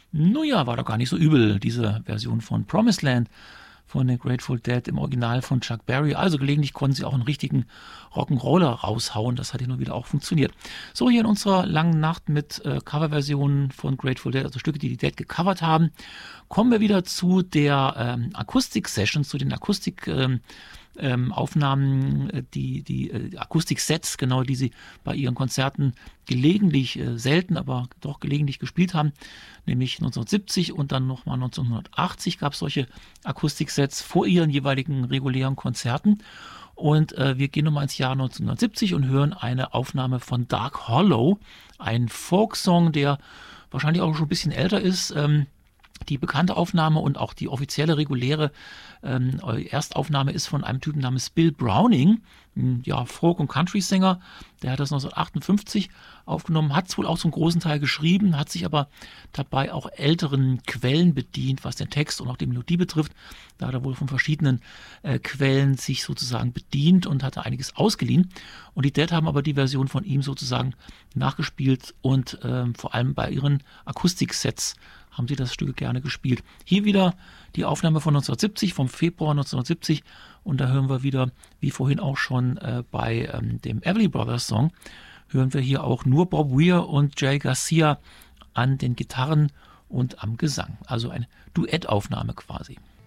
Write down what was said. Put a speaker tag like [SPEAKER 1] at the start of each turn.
[SPEAKER 1] Naja, war doch gar nicht so übel, diese Version von Promised Land von den Grateful Dead im Original von Chuck Berry. Also gelegentlich konnten sie auch einen richtigen Rock'n'Roller raushauen. Das hat ja nur wieder auch funktioniert. So, hier in unserer langen Nacht mit Coverversionen von Grateful Dead, also Stücke, die die Dead gecovert haben, kommen wir wieder zu der Akustik-Sessions, zu den Aufnahmen, die Akustik-Sets, genau, die sie bei ihren Konzerten gelegentlich, selten, aber doch gelegentlich gespielt haben, nämlich 1970 und dann nochmal 1980 gab es solche Akustik-Sets vor ihren jeweiligen regulären Konzerten. Und wir gehen nochmal ins Jahr 1970 und hören eine Aufnahme von Dark Hollow, ein Folksong, der wahrscheinlich auch schon ein bisschen älter ist. Die bekannte Aufnahme und auch die offizielle, reguläre Erstaufnahme ist von einem Typen namens Bill Browning, ja, Folk- und Country-Sänger. Der hat das 1958 aufgenommen, hat es wohl auch zum großen Teil geschrieben, hat sich aber dabei auch älteren Quellen bedient, was den Text und auch die Melodie betrifft. Da hat er wohl von verschiedenen Quellen sich sozusagen bedient und hatte einiges ausgeliehen. Und die Dead haben aber die Version von ihm sozusagen nachgespielt und vor allem bei ihren Akustiksets haben sie das Stück gerne gespielt. Hier wieder die Aufnahme von 1970, vom Februar 1970. Und da hören wir wieder, wie vorhin auch schon bei dem Everly Brothers Song, hören wir hier auch nur Bob Weir und Jay Garcia an den Gitarren und am Gesang. Also eine Duettaufnahme quasi.